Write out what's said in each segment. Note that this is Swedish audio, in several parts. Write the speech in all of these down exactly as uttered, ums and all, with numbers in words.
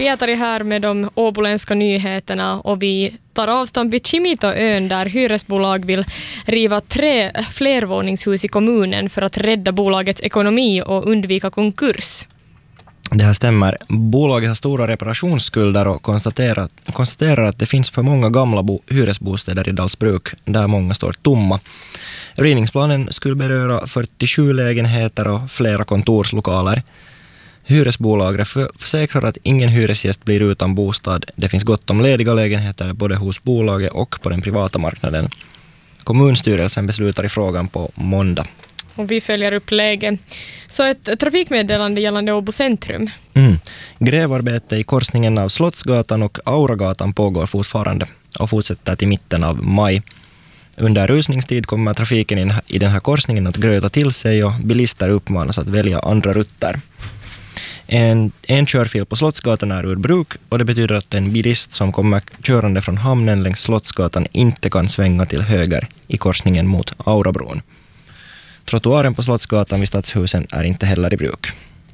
Pietari här med de åboländska nyheterna och vi tar avstamp vid Kimitoön där hyresbolag vill riva tre flervåningshus i kommunen för att rädda bolagets ekonomi och undvika konkurs. Det här stämmer. Bolaget har stora reparationsskulder och konstaterar, konstaterar att det finns för många gamla bo- hyresbostäder i Dalsbruk där många står tomma. Rivningsplanen skulle beröra fyrtiosju lägenheter och flera kontorslokaler. Hyresbolaget försäkrar att ingen hyresgäst blir utan bostad. Det finns gott om lediga lägenheter både hos bolaget och på den privata marknaden. Kommunstyrelsen beslutar i frågan på måndag. Och vi följer upp läget. Så ett trafikmeddelande gällande Åbo centrum. Mm. Grävarbete i korsningen av Slottsgatan och Auragatan pågår fortfarande och fortsätter till mitten av maj. Under rusningstid kommer trafiken i den här korsningen att gröta till sig och bilister uppmanas att välja andra rutter. En, en körfil på Slottsgatan är ur bruk och det betyder att en bilist som kommer körande från hamnen längs Slottsgatan inte kan svänga till höger i korsningen mot Aurabron. Trottoaren på Slottsgatan vid Stadshusen är inte heller i bruk.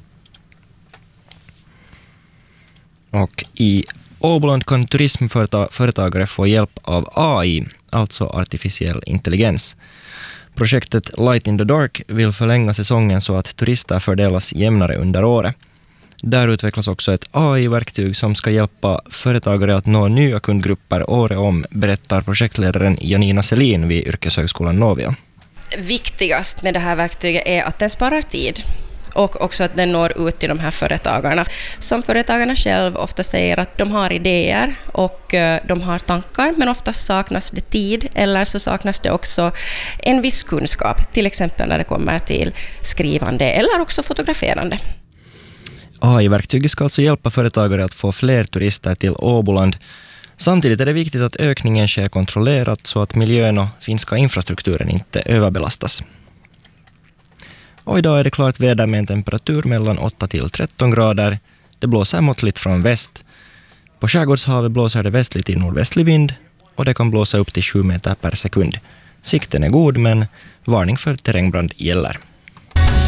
Och i Åboland kan turismföretagare få hjälp av A I, alltså artificiell intelligens. Projektet Light in the Dark vill förlänga säsongen så att turister fördelas jämnare under året. Där utvecklas också ett A I-verktyg som ska hjälpa företagare att nå nya kundgrupper året om, berättar projektledaren Janina Selin vid Yrkeshögskolan Novia. Viktigast med det här verktyget är att den sparar tid och också att den når ut till de här företagarna. Som företagarna själv ofta säger att de har idéer och de har tankar, men ofta saknas det tid eller så saknas det också en viss kunskap, till exempel när det kommer till skrivande eller också fotograferande. A I-verktyget ska alltså hjälpa företagare att få fler turister till Åboland. Samtidigt är det viktigt att ökningen sker kontrollerat så att miljön och finska infrastrukturen inte överbelastas. Och idag är det klart väder med en temperatur mellan åtta till tretton grader. Det blåser måttligt från väst. På Skärgårdshavet blåser det västligt i nordvästlig vind och det kan blåsa upp till sju meter per sekund. Sikten är god men varning för terrängbrand gäller.